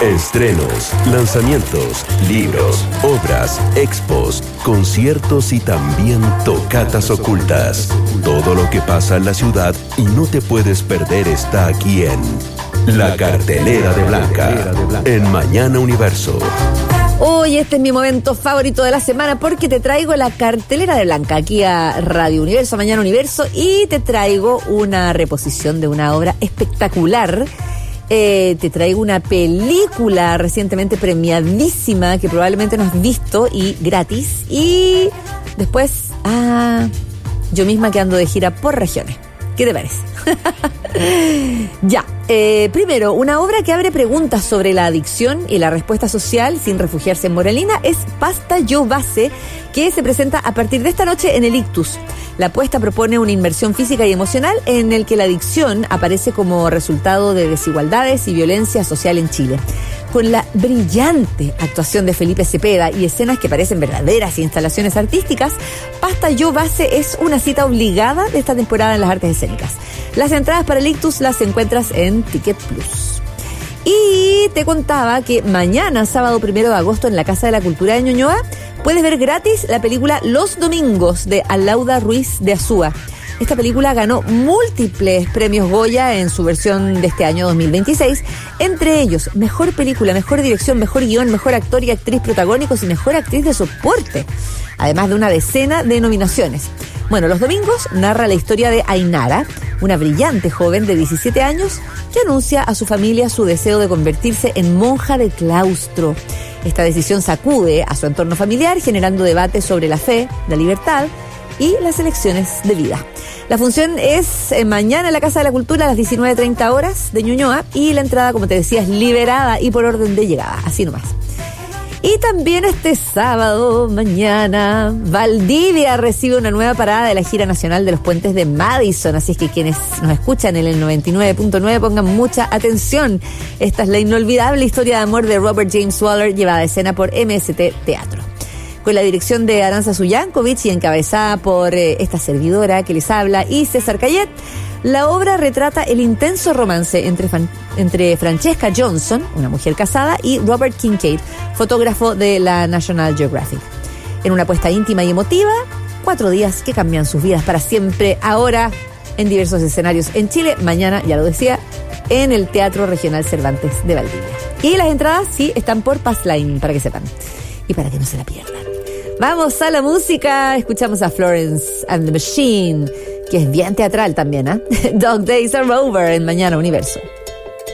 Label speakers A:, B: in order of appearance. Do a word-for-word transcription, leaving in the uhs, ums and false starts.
A: Estrenos, lanzamientos, libros, obras, expos, conciertos y también tocatas ocultas. Todo lo que pasa en la ciudad y no te puedes perder está aquí en La Cartelera de Blanca, en Mañana Universo.
B: Hoy este es mi momento favorito de la semana porque te traigo la cartelera de Blanca aquí a Radio Universo, Mañana Universo, y te traigo una reposición de una obra espectacular. Eh, te traigo una película recientemente premiadísima que probablemente no has visto y gratis. Y después, ah, yo misma que ando de gira por regiones. ¿Qué te parece? Ya, eh, primero, una obra que abre preguntas sobre la adicción y la respuesta social sin refugiarse en moralina es Pasta Yo Base, que se presenta a partir de esta noche en el Ictus. La apuesta propone una inmersión física y emocional en el que la adicción aparece como resultado de desigualdades y violencia social en Chile. Con la brillante actuación de Felipe Cepeda y escenas que parecen verdaderas instalaciones artísticas, Pasta Yo Base es una cita obligada de esta temporada en las artes escénicas. Las entradas para el Ictus las encuentras en Ticket Plus. Y te contaba que mañana, sábado primero de agosto, en la Casa de la Cultura de Ñuñoa, puedes ver gratis la película Los Domingos de Alauda Ruiz de Azúa. Esta película ganó múltiples premios Goya en su versión de este año dos mil veintiséis, entre ellos Mejor Película, Mejor Dirección, Mejor Guión, Mejor Actor y Actriz Protagónicos y Mejor Actriz de Soporte, además de una decena de nominaciones. Bueno, Los Domingos narra la historia de Ainara, una brillante joven de diecisiete años que anuncia a su familia su deseo de convertirse en monja de claustro. Esta decisión sacude a su entorno familiar, generando debate sobre la fe, la libertad y las elecciones de vida. La función es eh, mañana en la Casa de la Cultura a las diecinueve treinta horas de Ñuñoa, y la entrada, como te decía, es liberada y por orden de llegada, así nomás. Y también este sábado, mañana, Valdivia recibe una nueva parada de la gira nacional de los puentes de Madison, así es que quienes nos escuchan en el noventa y nueve punto nueve pongan mucha atención. Esta es la inolvidable historia de amor de Robert James Waller, llevada a escena por M S T Teatro. Con la dirección de Aranza Suyankovic y encabezada por eh, esta servidora que les habla y César Cayet, la obra retrata el intenso romance entre, fan, entre Francesca Johnson, una mujer casada, y Robert Kincaid, fotógrafo de la National Geographic. En una apuesta íntima y emotiva, cuatro días que cambian sus vidas para siempre, ahora en diversos escenarios en Chile, mañana, ya lo decía, en el Teatro Regional Cervantes de Valdivia. Y las entradas, sí, están por Passline, para que sepan, y para que no se la pierdan. Vamos a la música, escuchamos a Florence and the Machine, que es bien teatral también, ¿eh? Dog Days Are Over en Mañana Universo.